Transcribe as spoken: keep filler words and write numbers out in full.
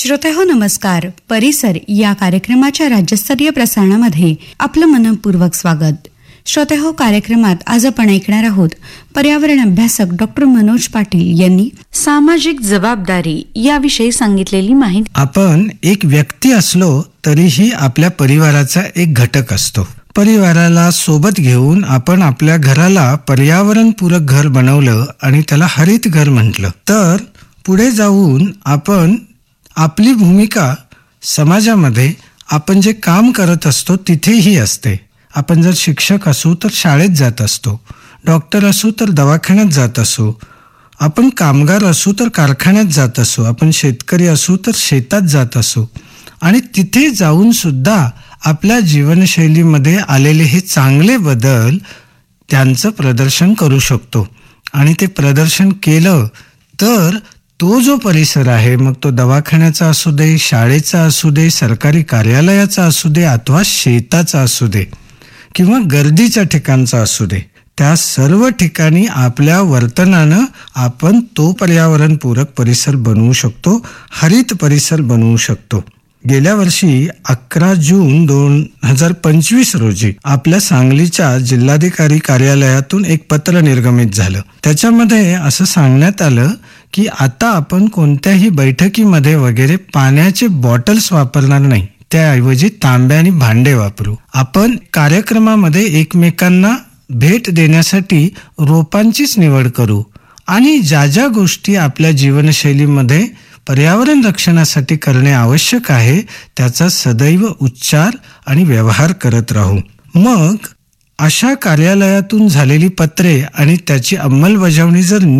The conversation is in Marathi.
श्रोतेहो नमस्कार. परिसर या कार्यक्रमाच्या राज्यस्तरीय प्रसारणामध्ये आपलं मनपूर्वक स्वागत. श्रोतेहो, कार्यक्रमात आज आपण ऐकणार आहोत पर्यावरण अभ्यासक डॉक्टर मनोज पाटील यांनी सामाजिक जबाबदारी याविषयी सांगितलेली माहिती. आपण एक व्यक्ती असलो तरीही आपल्या परिवाराचा एक घटक असतो. परिवाराला सोबत घेऊन आपण आपल्या घराला पर्यावरणपूरक घर बनवलं आणि त्याला हरित घर म्हटलं तर पुढे जाऊन आपण आपली भूमिका समाजामध्ये आपण जे काम करत असतो तिथेही असते. आपण जर शिक्षक असू तर शाळेत जात असतो, डॉक्टर असू तर दवाखान्यात जात असू, आपण कामगार असू तर कारखान्यात जात असू, आपण शेतकरी असू तर शेतात जात असू आणि तिथे जाऊन सुद्धा आपल्या जीवनशैलीमध्ये आलेले हे चांगले बदल त्यांचं प्रदर्शन करू शकतो. आणि ते प्रदर्शन केलं तर तो जो परिसर आहे, मग तो दवाखान्याचा असू दे, शाळेचा असू दे, सरकारी कार्यालयाचा असू दे अथवा शेताचा असू दे किंवा गर्दीच्या ठिकाणचा असू दे, त्या सर्व ठिकाणी आपल्या वर्तनानं आपण तो पर्यावरणपूरक परिसर बनवू शकतो, हरित परिसर बनवू शकतो. गेल्या वर्षी अकरा जून दोन हजार पंचवीस रोजी आपल्या सांगलीच्या जिल्हाधिकारी कार्यालयातून एक पत्र निर्गमित झालं. त्याच्यामध्ये असं सांगण्यात आलं की आता आपण कोणत्याही बैठकीमध्ये वगैरे पाण्याचे बॉटल्स वापरणार नाही, त्याऐवजी तांबे आणि भांडे वापरू. आपण कार्यक्रमामध्ये एकमेकांना भेट देण्यासाठी रोपांचीच निवड करू आणि ज्या ज्या गोष्टी आपल्या जीवनशैलीमध्ये पर्यावरण रक्षणासाठी करणे आवश्यक आहे त्याचा सदैव उच्चार आणि व्यवहार करत राहू. मग अशा कार्यालयातून झालेली पत्रे आणि त्याची अंमलबजावणी जर